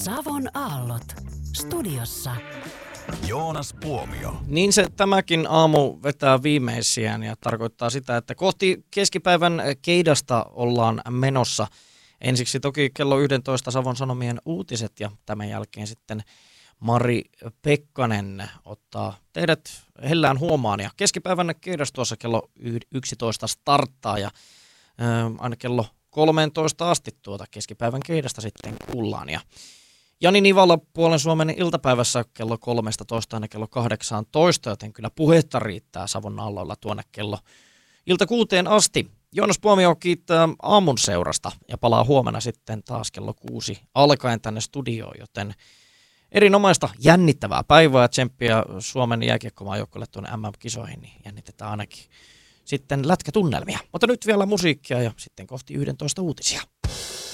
Savon aallot. Studiossa Joonas Puomio. Niin se tämäkin aamu vetää viimeisiään ja tarkoittaa sitä, että kohti keskipäivän keidasta ollaan menossa. Ensiksi toki kello 11 Savon Sanomien uutiset ja tämän jälkeen sitten Mari Pekkanen ottaa teidät hellään huomaan. Ja keskipäivän keidas tuossa kello 11 starttaa ja aina kello 13 asti tuota keskipäivän keidasta sitten kuullaan. Ja Jani Nivala Puolen Suomen iltapäivässä kello 13 aina kello 18, joten kyllä puhetta riittää Savon aalloilla tuonne kello ilta 6 asti. Joonas Puomio kiittää aamun seurasta ja palaa huomenna sitten taas kello 6 alkaen tänne studioon, joten erinomaista jännittävää päivää ja tsemppiä Suomen jääkiekkomaajoukkueelle tuonne MM-kisoihin, niin jännitetään ainakin sitten lätkätunnelmia. Mutta nyt vielä musiikkia ja sitten kohti 11 uutisia.